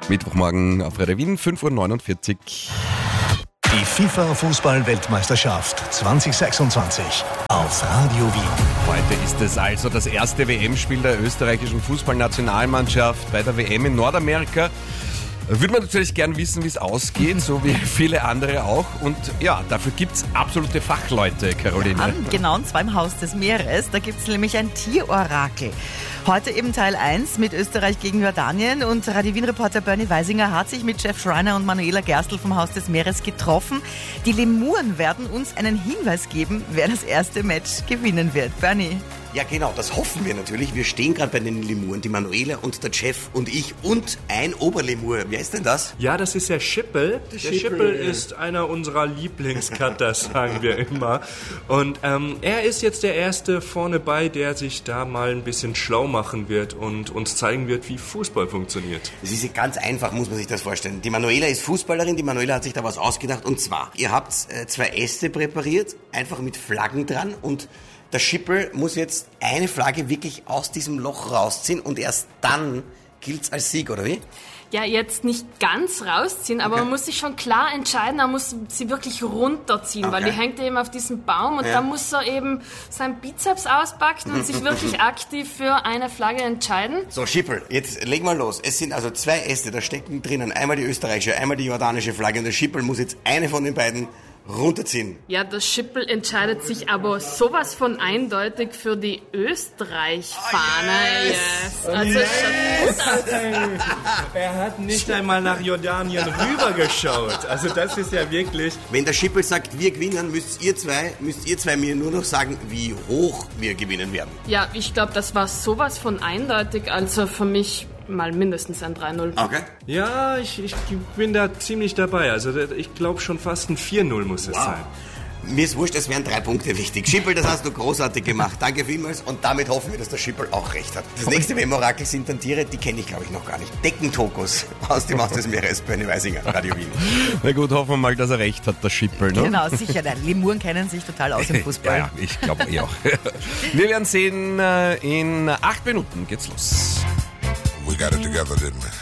Mittwochmorgen auf Radio Wien, 5.49 Uhr. Die FIFA-Fußball-Weltmeisterschaft 2026 auf Radio Wien. Heute ist es also das erste WM-Spiel der österreichischen Fußballnationalmannschaft bei der WM in Nordamerika. Würde man natürlich gern wissen, wie es ausgeht, so wie viele andere auch. Und ja, dafür gibt es absolute Fachleute, Caroline. Ja, genau, und zwar im Haus des Meeres. Da gibt es nämlich ein Tierorakel. Heute eben Teil 1 mit Österreich gegen Jordanien. Und Radio Wien-Reporter Bernie Weisinger hat sich mit Jeff Schreiner und Manuela Gerstl vom Haus des Meeres getroffen. Die Lemuren werden uns einen Hinweis geben, wer das erste Match gewinnen wird. Bernie. Ja genau, das hoffen wir natürlich. Wir stehen gerade bei den Lemuren, die Manuela und der Jeff und ich und ein Oberlemur. Wer ist denn das? Ja, das ist der Schippel. Der Schippel ist einer unserer Lieblingscutter, sagen wir immer. Und er ist jetzt der Erste vorne bei, der sich da mal ein bisschen schlau machen wird und uns zeigen wird, wie Fußball funktioniert. Es ist ganz einfach, muss man sich das vorstellen. Die Manuela ist Fußballerin, die Manuela hat sich da was ausgedacht. Und zwar, ihr habt 2 Äste präpariert, einfach mit Flaggen dran, und der Schippel muss jetzt eine Flagge wirklich aus diesem Loch rausziehen und erst dann gilt's als Sieg, oder wie? Ja, jetzt nicht ganz rausziehen, aber man muss sich schon klar entscheiden, er muss sie wirklich runterziehen, weil die hängt eben auf diesem Baum und dann muss er eben seinen Bizeps auspacken und sich wirklich aktiv für eine Flagge entscheiden. So, Schippel, jetzt leg mal los. Es sind also 2 Äste, da stecken drinnen einmal die österreichische, einmal die jordanische Flagge, und der Schippel muss jetzt eine von den beiden runterziehen. Ja, der Schippel entscheidet sich aber sowas von eindeutig für die Österreich-Fahne. Yes. Also schaut gut aus. Er hat nicht einmal nach Jordanien rübergeschaut. Also das ist ja wirklich... Wenn der Schippel sagt, wir gewinnen, müsst ihr zwei mir nur noch sagen, wie hoch wir gewinnen werden. Ja, ich glaube, das war sowas von eindeutig, also für mich mal mindestens ein 3-0. Okay. Ja, ich bin da ziemlich dabei. Also ich glaube schon fast ein 4-0 muss es sein. Mir ist wurscht, es wären 3 Punkte wichtig. Schippel, das hast du großartig gemacht. Danke vielmals, und damit hoffen wir, dass der Schippel auch recht hat. Das nächste WM-Orakel sind dann Tiere, die kenne ich glaube ich noch gar nicht. Deckentokos aus dem Haus des Meeres, Bernie Weisinger, Radio Wien. Na gut, hoffen wir mal, dass er recht hat, der Schippel. Ne? Genau, sicher. Lemuren kennen sich total aus im Fußball. Ja, ich glaube auch. Wir werden sehen, in 8 Minuten geht's los. We got it together, didn't we?